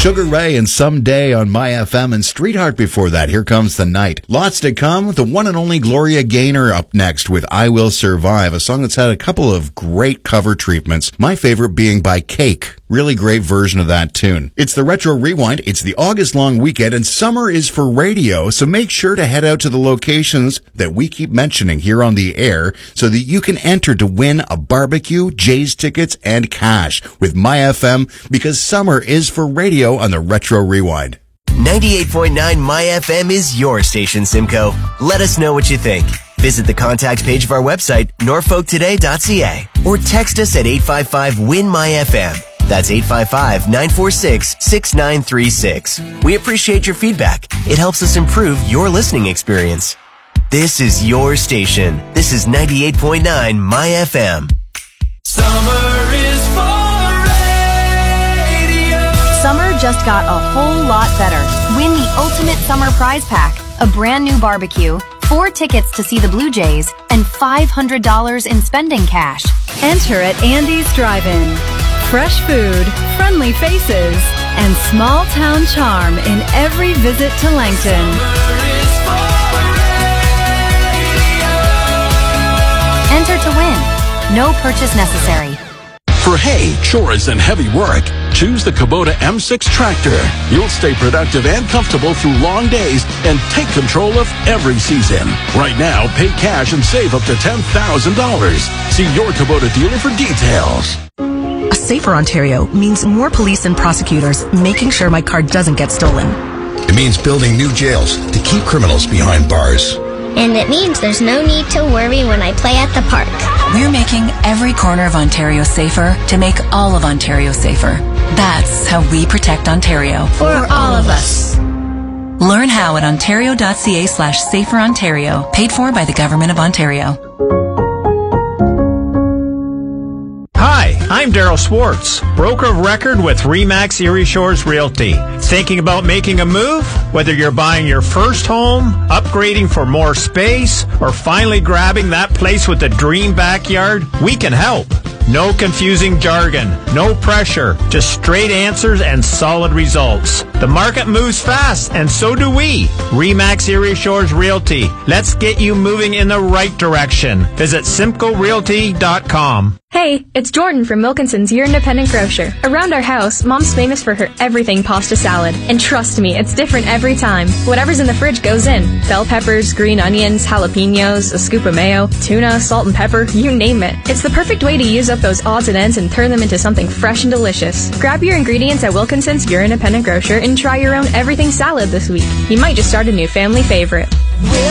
Sugar Ray and Someday on My FM, and Streetheart before that. Here Comes the Night. Lots to come. The one and only Gloria Gaynor up next with I Will Survive, a song that's had a couple of great cover treatments. My favorite being by Cake. Really great version of that tune. It's the Retro Rewind. It's the August long weekend, and summer is for radio, so make sure to head out to the locations that we keep mentioning here on the air so that you can enter to win a barbecue, Jay's tickets, and cash with My FM, because summer is for radio on the Retro Rewind. 98.9 My FM is your station, Simcoe. Let us know what you think. Visit the contact page of our website, norfolktoday.ca, or text us at 855-WIN-MY-FM. That's 855-946-6936. We appreciate your feedback. It helps us improve your listening experience. This is your station. This is 98.9 My FM. Summer is for radio. Summer just got a whole lot better. Win the Ultimate Summer Prize Pack, a brand new barbecue, 4 tickets to see the Blue Jays, and $500 in spending cash. Enter at Andy's Drive-In. Fresh food, friendly faces, and small town charm in every visit to Langton. Enter to win. No purchase necessary. For hay, chores, and heavy work, choose the Kubota M6 tractor. You'll stay productive and comfortable through long days and take control of every season. Right now, pay cash and save up to $10,000. See your Kubota dealer for details. A safer Ontario means more police and prosecutors making sure my car doesn't get stolen. It means building new jails to keep criminals behind bars. And it means there's no need to worry when I play at the park. We're making every corner of Ontario safer to make all of Ontario safer. That's how we protect Ontario. For all of us. Learn how at ontario.ca/saferontario. Paid for by the Government of Ontario. Hi, I'm Daryl Swartz, broker of record with RE/MAX Erie Shores Realty. Thinking about making a move? Whether you're buying your first home, upgrading for more space, or finally grabbing that place with the dream backyard, we can help. No confusing jargon, no pressure, just straight answers and solid results. The market moves fast, and so do we. RE/MAX Erie Shores Realty. Let's get you moving in the right direction. Visit simcoerealty.com. Hey, it's Jordan from Wilkinson's, your independent grocer. Around our house, Mom's famous for her everything pasta salad. And trust me, it's different every time. Whatever's in the fridge goes in. Bell peppers, green onions, jalapenos, a scoop of mayo, tuna, salt and pepper, you name it. It's the perfect way to use up those odds and ends and turn them into something fresh and delicious. Grab your ingredients at Wilkinson's, your independent grocer, and try your own everything salad this week. You might just start a new family favorite.